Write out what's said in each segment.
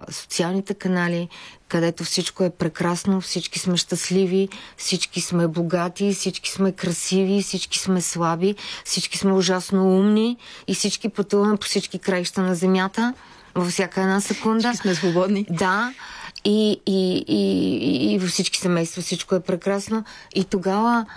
социалните канали, където всичко е прекрасно, всички сме щастливи, всички сме богати, всички сме красиви, всички сме слаби, всички сме ужасно умни и всички пътуваме по всички краища на земята във всяка една секунда. Всички сме свободни. Да. И във всички семейства всичко е прекрасно. И тогава,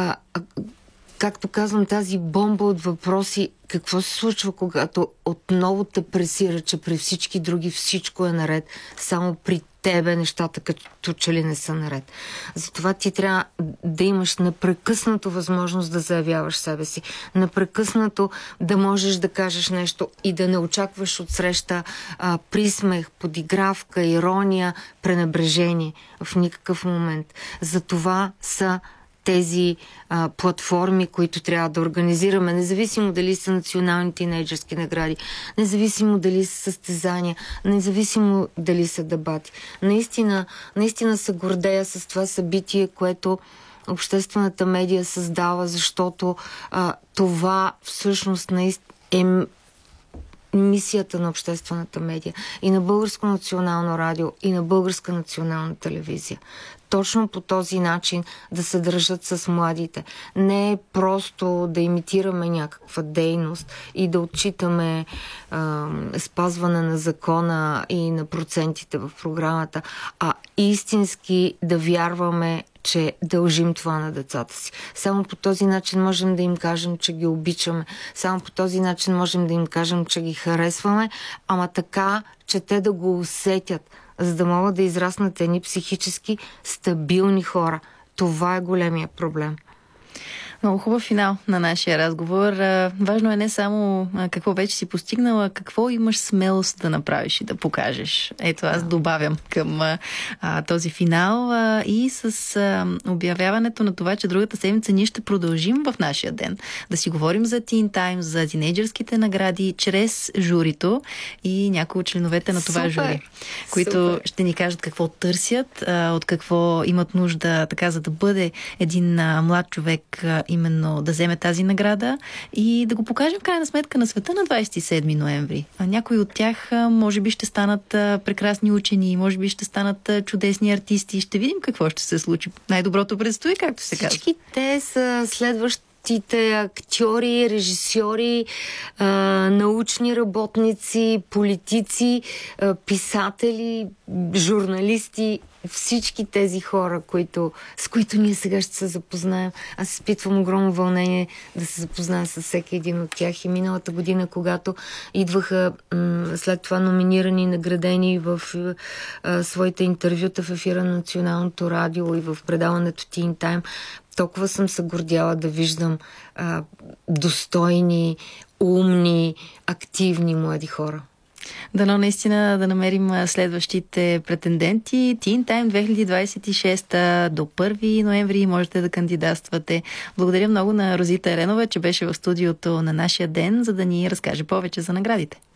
както казвам, тази бомба от въпроси, какво се случва, когато отново те пресира, че при всички други всичко е наред, само при тебе нещата като че ли не са наред. Затова ти трябва да имаш непрекъснато възможност да заявяваш себе си. Непрекъснато да можеш да кажеш нещо и да не очакваш отсреща присмех, подигравка, ирония, пренебрежение в никакъв момент. Затова са тези платформи, които трябва да организираме, независимо дали са национални тинейджърски награди, независимо дали са състезания, независимо дали са дебати. Наистина се гордея с това събитие, което обществената медия създава, защото това всъщност е мисията на обществената медия и на Българско национално радио, и на Българска национална телевизия. Точно по този начин да се държат с младите. Не е просто да имитираме някаква дейност и да отчитаме спазване на закона и на процентите в програмата, а истински да вярваме, че дължим това на децата си. Само по този начин можем да им кажем, че ги обичаме. Само по този начин можем да им кажем, че ги харесваме, ама така, че те да го усетят, за да могат да израснат едни психически стабилни хора. Това е големия проблем. Много хубав финал на нашия разговор. Важно е не само какво вече си постигнала, какво имаш смелост да направиш и да покажеш. Ето, аз добавям към този финал и с обявяването на това, че другата седмица ние ще продължим в нашия ден да си говорим за Teen Time, за тинейджърските награди, чрез журито и някои от членовете на това жури, които ще ни кажат какво търсят, от какво имат нужда, така, за да бъде един млад човек именно да вземе тази награда и да го покажем в крайна сметка на света на 27 ноември. Някои от тях може би ще станат прекрасни учени, може би ще станат чудесни артисти. Ще видим какво ще се случи. Най-доброто предстои, както се казва. Всички те са следващите актьори, режисьори, научни работници, политици, писатели, журналисти. Всички тези хора, с които ние сега ще се запознаем. Аз изпитвам огромно вълнение да се запозная с всеки един от тях. И миналата година, когато идваха след това номинирани и наградени в своите интервюта в ефира на Националното радио и в предаването Teen Time, толкова съм се гордяла да виждам достойни, умни, активни млади хора. Дано наистина да намерим следващите претенденти. Teen Time 2026 до 1 ноември можете да кандидатствате. Благодаря много на Розита Еренова, че беше в студиото на нашия ден, за да ни разкаже повече за наградите.